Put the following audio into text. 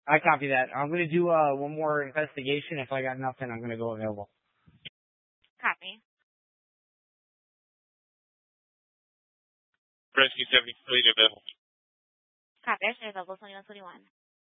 I copy that. I'm going to do one more investigation. If I got nothing, I'm going to go available. Copy. Rescue 70 completed available. Copy. I should have available 2121.